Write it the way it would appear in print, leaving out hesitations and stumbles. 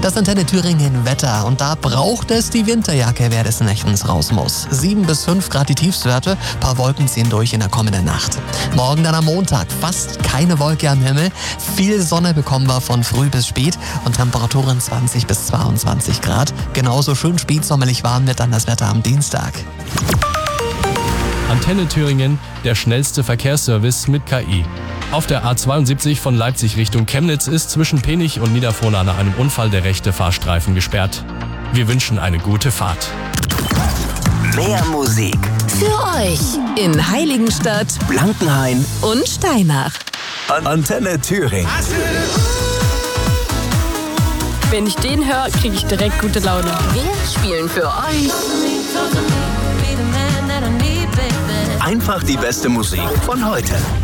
Das Antenne Thüringen Wetter. Und da braucht es die Winterjacke, wer des Nächtens raus muss. 7 bis 5 Grad die Tiefstwerte, paar Wolken ziehen durch in der kommenden Nacht. Morgen dann am Montag fast keine Wolke am Himmel. Viel Sonne bekommen wir von früh bis spät und Temperaturen 20 bis 22 Grad. Genauso schön spätsommerlich warm wird dann das Wetter am Dienstag. Antenne Thüringen, der schnellste Verkehrsservice mit KI. Auf der A72 von Leipzig Richtung Chemnitz ist zwischen Penich und Niederfrohna nach einem Unfall der rechte Fahrstreifen gesperrt. Wir wünschen eine gute Fahrt. Mehr Musik Für euch in Heiligenstadt, Blankenhain und Steinach. Antenne Thüringen. Wenn ich den höre, kriege ich direkt gute Laune. Wir spielen für euch Einfach die beste Musik von heute.